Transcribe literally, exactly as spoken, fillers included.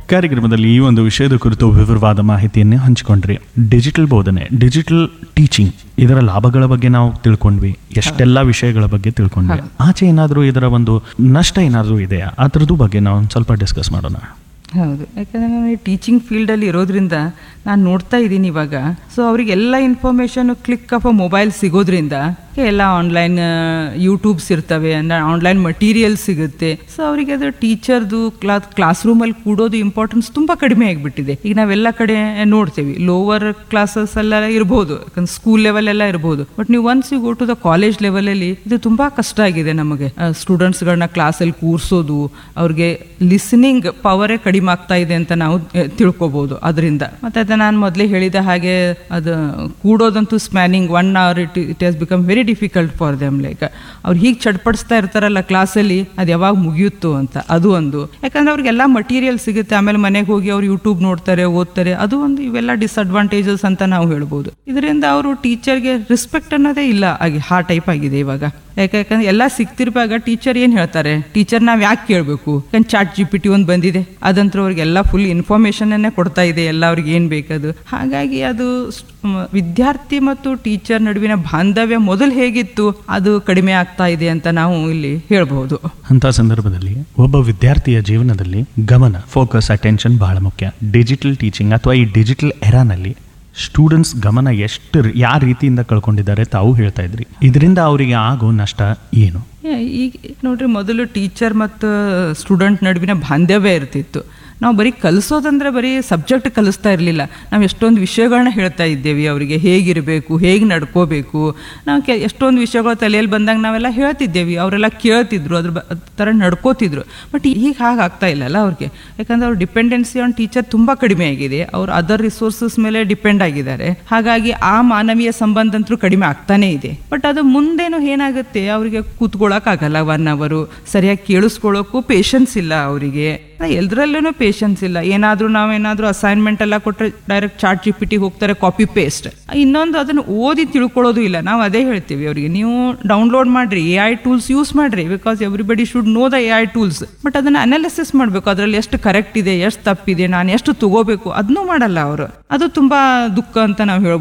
ಕಾರ್ಯಕ್ರಮದಲ್ಲಿ ಈ ಒಂದು ವಿಷಯದ ಕುರಿತು ವಿವರವಾದ ಮಾಹಿತಿಯನ್ನೇ ಹಂಚಿಕೊಂಡ್ರಿ. ಡಿಜಿಟಲ್ ಬೋಧನೆ, ಡಿಜಿಟಲ್ ಟೀಚಿಂಗ್, ಇದರ ಲಾಭಗಳ ಬಗ್ಗೆ ನಾವು ತಿಳ್ಕೊಂಡ್ವಿ, ಎಷ್ಟೆಲ್ಲಾ ವಿಷಯಗಳ ಬಗ್ಗೆ ತಿಳ್ಕೊಂಡ್ವಿ. ಆಚೆ ಏನಾದರೂ ಇದರ ಒಂದು ನಷ್ಟ ಏನಾದರೂ ಇದೆಯಾ, ಅದರದ್ದು ಬಗ್ಗೆ ನಾವು ಒಂದು ಸ್ವಲ್ಪ ಡಿಸ್ಕಸ್ ಮಾಡೋಣ. ಹೌದು, ಯಾಕಂದರೆ ನಾನು ಈ ಟೀಚಿಂಗ್ ಫೀಲ್ಡಲ್ಲಿ ಇರೋದ್ರಿಂದ ನಾನು ನೋಡ್ತಾ ಇದ್ದೀನಿ ಇವಾಗ. ಸೊ ಅವರಿಗೆಲ್ಲ information click of a mobile ಸಿಗೋದ್ರಿಂದ ಎಲ್ಲ ಆನ್ಲೈನ್ ಯೂಟ್ಯೂಬ್ಸ್ ಇರ್ತವೆ, ಅಂದರೆ ಆನ್ಲೈನ್ ಮಟೀರಿಯಲ್ ಸಿಗುತ್ತೆ. ಸೊ ಅವರಿಗೆ ಅದು ಟೀಚರ್ದು ಕ್ಲಾ ಕ್ಲಾಸ್ ರೂಮಲ್ಲಿ ಕೂಡೋದು ಇಂಪಾರ್ಟೆನ್ಸ್ ತುಂಬ ಕಡಿಮೆ ಆಗಿಬಿಟ್ಟಿದೆ. ಈಗ ನಾವೆಲ್ಲ ಕಡೆ ನೋಡ್ತೇವೆ, ಲೋವರ್ ಕ್ಲಾಸಸ್ ಎಲ್ಲ ಇರ್ಬೋದು, ಯಾಕಂದ್ರೆ ಸ್ಕೂಲ್ ಲೆವೆಲ್ ಎಲ್ಲ ಇರ್ಬೋದು. ಬಟ್ ನೀವು once you go to the college ಲೆವೆಲಲ್ಲಿ ಇದು ತುಂಬ ಕಷ್ಟ ಆಗಿದೆ ನಮಗೆ. ಸ್ಟೂಡೆಂಟ್ಸ್ಗಳನ್ನ ಕ್ಲಾಸಲ್ಲಿ ಕೂರಿಸೋದು, ಅವ್ರಿಗೆ ಲಿಸನಿಂಗ್ ಪವರೇ ಕಡಿಮೆ ಆಗ್ತಾ ಇದೆ ಅಂತ ನಾವು ತಿಳ್ಕೊಬೋದು ಅದರಿಂದ. ಮತ್ತೆ ಅದು ನಾನು ಮೊದಲೇ ಹೇಳಿದ ಹಾಗೆ ಅದು ಕೂಡೋದಂತೂ ಸ್ಮ್ಯಾನಿಂಗ್ one hour it it has become very difficult for them. Like ಅವ್ರು ಹೀಗೆ ಚಡ್ಪಡಿಸ್ತಾ ಇರ್ತಾರಲ್ಲ ಕ್ಲಾಸಲ್ಲಿ, ಅದು ಯಾವಾಗ ಮುಗಿಯುತ್ತೋ ಅಂತ. ಅದು ಒಂದು, ಯಾಕಂದ್ರೆ ಅವ್ರಿಗೆಲ್ಲ ಮಟೀರಿಯಲ್ ಸಿಗುತ್ತೆ. ಆಮೇಲೆ ಮನೆಗೆ ಹೋಗಿ ಅವ್ರು ಯೂಟ್ಯೂಬ್ ನೋಡ್ತಾರೆ, ಓದ್ತಾರೆ. ಅದು ಒಂದು, ಇವೆಲ್ಲ ಡಿಸ್ಅಡ್ವಾಂಟೇಜಸ್ ಅಂತ ನಾವು ಹೇಳ್ಬೋದು. ಇದರಿಂದ ಅವರು ಟೀಚರ್ಗೆ ರೆಸ್ಪೆಕ್ಟ್ ಅನ್ನೋದೇ ಇಲ್ಲ ಆಗಿ ಆ ಟೈಪ್ ಆಗಿದೆ ಇವಾಗ. ಯಾಕೆ ಯಾಕಂದ್ರೆ ಎಲ್ಲ ಸಿಗ್ತಿರುವಾಗ ಟೀಚರ್ ಏನು ಹೇಳ್ತಾರೆ, ಟೀಚರ್ ನಾವು ಯಾಕೆ ಕೇಳಬೇಕು, ಯಾಕಂದ್ರೆ ಚಾಟ್ ಜಿ ಪಿ ಟಿ ಒಂದು ಬಂದಿದೆ, ಅದಂತೂ ಅವ್ರಿಗೆಲ್ಲ ಫುಲ್ ಇನ್ಫಾರ್ಮೇಷನ್ನೇ ಕೊಡ್ತಾ ಇದೆ, ಎಲ್ಲ ಅವ್ರಿಗೆ ಏನು ಬೇಕದು. ಹಾಗಾಗಿ ಅದು ವಿದ್ಯಾರ್ಥಿ ಮತ್ತು ಟೀಚರ್ ನಡುವಿನ ಬಾಂಧವ್ಯ ಮೊದಲು ಹೇಗಿತ್ತು ಅದು ಕಡಿಮೆ ಆಗ್ತಾ ಇದೆ ಅಂತ ನಾವು ಇಲ್ಲಿ ಹೇಳ್ಬಹುದು. ಅಂತ ಸಂದರ್ಭದಲ್ಲಿ ಒಬ್ಬ ವಿದ್ಯಾರ್ಥಿಯ ಜೀವನದಲ್ಲಿ ಗಮನ, ಫೋಕಸ್, ಅಟೆನ್ಷನ್ ಬಹಳ ಮುಖ್ಯ. ಡಿಜಿಟಲ್ ಟೀಚಿಂಗ್ ಅಥವಾ ಈ ಡಿಜಿಟಲ್ ಎರಾನಲ್ಲಿ ಸ್ಟೂಡೆಂಟ್ಸ್ ಗಮನ ಎಷ್ಟು ಯಾವ ರೀತಿಯಿಂದ ಕಳ್ಕೊಂಡಿದ್ದಾರೆ ತಾವು ಹೇಳ್ತಾ ಇದ್ರಿ. ಇದರಿಂದ ಅವರಿಗೆ ಆಗೋ ನಷ್ಟ ಏನು? ಈಗ ನೋಡ್ರಿ, ಮೊದಲು ಟೀಚರ್ ಮತ್ತು ಸ್ಟೂಡೆಂಟ್ ನಡುವಿನ ಬಾಂಧವ್ಯ ಇರ್ತಿತ್ತು. ನಾವು ಬರೀ ಕಲಿಸೋದಂದ್ರೆ ಬರೀ ಸಬ್ಜೆಕ್ಟ್ ಕಲಿಸ್ತಾ ಇರಲಿಲ್ಲ, ನಾವು ಎಷ್ಟೊಂದು ವಿಷಯಗಳನ್ನ ಹೇಳ್ತಾ ಇದ್ದೇವೆ ಅವರಿಗೆ, ಹೇಗಿರಬೇಕು, ಹೇಗೆ ನಡ್ಕೋಬೇಕು. ನಾವು ಕೆ ಎಷ್ಟೊಂದು ವಿಷಯಗಳು ತಲೆಯಲ್ಲಿ ಬಂದಾಗ ನಾವೆಲ್ಲ ಹೇಳ್ತಿದ್ದೇವೆ, ಅವರೆಲ್ಲ ಕೇಳ್ತಿದ್ರು, ಅದ್ರ ಬ ಥರ ನಡ್ಕೋತಿದ್ರು. ಬಟ್ ಈಗ ಹಾಗೆ ಆಗ್ತಾ ಇಲ್ಲಲ್ಲ ಅವ್ರಿಗೆ, ಯಾಕಂದ್ರೆ ಅವ್ರ ಡಿಪೆಂಡೆನ್ಸಿ ಆನ್ ಟೀಚರ್ ತುಂಬ ಕಡಿಮೆ ಆಗಿದೆ. ಅವ್ರು ಅದರ್ ರಿಸೋರ್ಸಸ್ ಮೇಲೆ ಡಿಪೆಂಡ್ ಆಗಿದ್ದಾರೆ. ಹಾಗಾಗಿ ಆ ಮಾನವೀಯ ಸಂಬಂಧ ಅಂತೂ ಕಡಿಮೆ ಆಗ್ತಾನೇ ಇದೆ. ಬಟ್ ಅದು ಮುಂದೇನು ಏನಾಗುತ್ತೆ, ಅವರಿಗೆ ಕೂತ್ಕೊಳ್ಳೋಕ್ಕಾಗಲ್ಲ, ಒನ್ ಅವರು ಸರಿಯಾಗಿ ಕೇಳಿಸ್ಕೊಳ್ಳೋಕ್ಕೂ ಪೇಷನ್ಸ್ ಇಲ್ಲ ಅವರಿಗೆ. ಎಲ್ದ್ರಲ್ಲೂ ಪೇಷನ್ಸ್ ಇಲ್ಲ. ಏನಾದರೂ ನಾವೇನಾದರೂ ಅಸೈನ್ಮೆಂಟ್ ಎಲ್ಲ ಕೊಟ್ಟರೆ direct chat G P T ಹೋಗ್ತಾರೆ, ಕಾಪಿ ಪೇಸ್ಟ್. ಇನ್ನೊಂದು, ಅದನ್ನು ಓದಿ ತಿಳ್ಕೊಳ್ಳೋದು ಇಲ್ಲ. ನಾವು ಅದೇ ಹೇಳ್ತೀವಿ ಅವರಿಗೆ, ನೀವು ಡೌನ್ಲೋಡ್ ಮಾಡಿರಿ, ಎ ಐ ಟೂಲ್ಸ್ ಯೂಸ್ ಮಾಡಿರಿ, because everybody should know the A I tools. But ಅದನ್ನು ಅನಾಲಿಸಿಸ್ ಮಾಡಬೇಕು, ಅದರಲ್ಲಿ ಎಷ್ಟು ಕರೆಕ್ಟ್ ಇದೆ, ಎಷ್ಟು ತಪ್ಪಿದೆ, ನಾನು ಎಷ್ಟು ತಗೋಬೇಕು, ಅದನ್ನೂ ಮಾಡಲ್ಲ ಅವರು. ಅದು ತುಂಬ ದುಃಖ ಅಂತ ನಾವು ಹೇಳ್ಬೋದು.